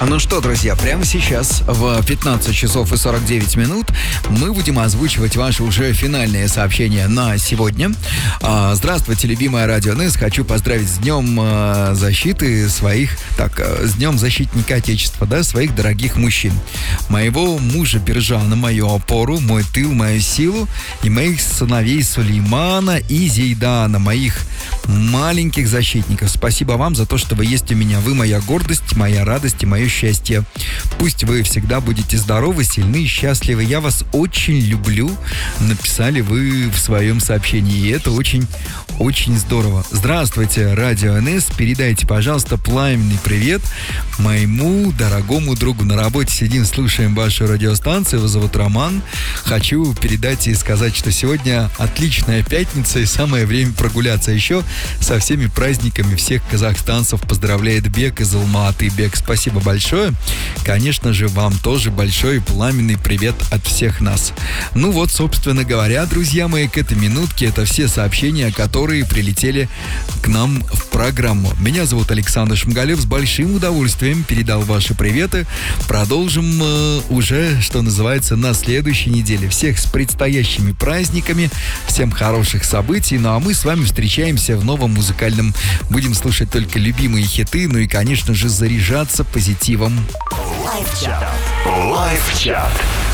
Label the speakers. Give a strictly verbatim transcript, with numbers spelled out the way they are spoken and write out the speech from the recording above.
Speaker 1: Ну что, друзья, прямо сейчас в пятнадцать часов и сорок девять минут мы будем озвучивать ваши уже финальные сообщения на сегодня. Здравствуйте, любимая Радио эн эс. Хочу поздравить с Днем защиты своих, так, с Днем защитника Отечества, да, своих дорогих мужчин. Моего мужа Биржана, мою опору, мой тыл, мою силу, и моих сыновей Сулеймана и Зейдана, моих маленьких защитников. Спасибо вам за то, что вы есть у меня. Вы моя гордость, моя радость и мое счастье. Пусть вы всегда будете здоровы, сильны и счастливы. Я вас очень люблю, написали вы в своем сообщении. И это очень, очень здорово. Здравствуйте, Радио эн эс. Передайте, пожалуйста, пламенный привет моему дорогому другу. На работе сидим, слушаем вашу радиостанцию. Его зовут Роман. Хочу передать и сказать, что сегодня отличная пятница и самое время прогуляться. Еще со всеми праздниками всех казахстанцев поздравляет Бек из Алматы. Бек, спасибо большое. Конечно же, вам тоже большой пламенный привет от всех нас. Ну вот, собственно говоря, друзья мои, к этой минутке это все сообщения, которые прилетели к нам в программу. Меня зовут Александр Шмгалев. С большим удовольствием передал ваши приветы. Продолжим э, уже, что называется, на следующей неделе. Всех с предстоящими праздниками. Всем хороших событий. Ну а мы с вами встречаемся в новом музыкальном. Будем слушать только любимые хиты. Ну и, конечно же, заряжаться позитивом.
Speaker 2: Лайфчат. Лайфчат.